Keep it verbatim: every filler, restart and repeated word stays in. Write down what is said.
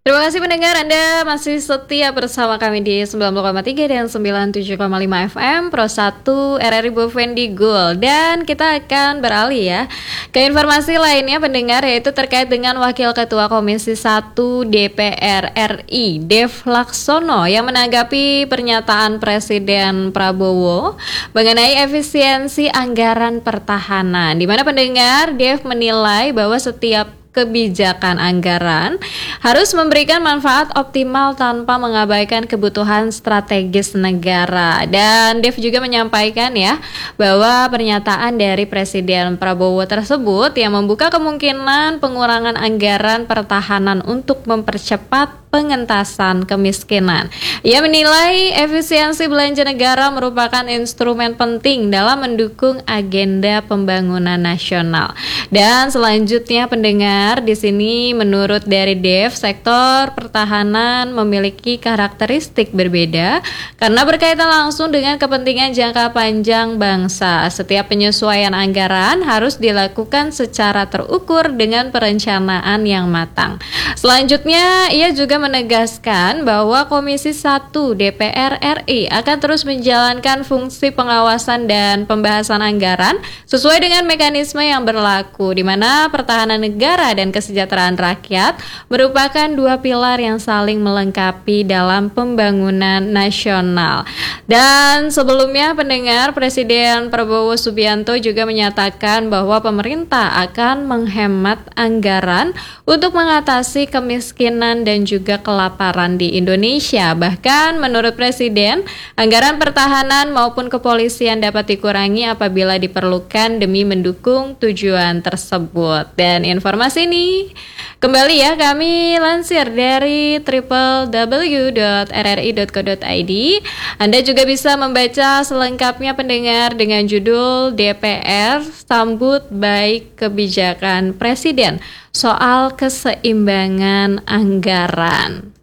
Terima kasih pendengar, Anda masih setia bersama kami di sembilan puluh koma tiga dan sembilan puluh tujuh koma lima F M Pro satu R R I Bovendigul. Dan kita akan beralih ya ke informasi lainnya pendengar, yaitu terkait dengan Wakil Ketua Komisi satu D P R R I Dev Laksono yang menanggapi pernyataan Presiden Prabowo mengenai efisiensi anggaran pertahanan, di mana pendengar Dev menilai bahwa setiap kebijakan anggaran harus memberikan manfaat optimal tanpa mengabaikan kebutuhan strategis negara. Dan Dev juga menyampaikan ya bahwa pernyataan dari Presiden Prabowo tersebut yang membuka kemungkinan pengurangan anggaran pertahanan untuk mempercepat pengentasan kemiskinan. Ia menilai efisiensi belanja negara merupakan instrumen penting dalam mendukung agenda pembangunan nasional. Dan selanjutnya pendengar, di sini menurut dari Dev, sektor pertahanan memiliki karakteristik berbeda karena berkaitan langsung dengan kepentingan jangka panjang bangsa. Setiap penyesuaian anggaran harus dilakukan secara terukur dengan perencanaan yang matang. Selanjutnya, ia juga menegaskan bahwa Komisi satu D P R R I akan terus menjalankan fungsi pengawasan dan pembahasan anggaran sesuai dengan mekanisme yang berlaku, di mana pertahanan negara dan kesejahteraan rakyat merupakan dua pilar yang saling melengkapi dalam pembangunan nasional. Dan sebelumnya pendengar, Presiden Prabowo Subianto juga menyatakan bahwa pemerintah akan menghemat anggaran untuk mengatasi kemiskinan dan juga kelaparan di Indonesia. Bahkan menurut Presiden, anggaran pertahanan maupun kepolisian dapat dikurangi apabila diperlukan demi mendukung tujuan tersebut. Dan informasi ini kembali ya kami lansir dari w w w dot r r i dot co dot i d. Anda juga bisa membaca selengkapnya pendengar dengan judul D P R sambut baik kebijakan Presiden soal keseimbangan anggaran.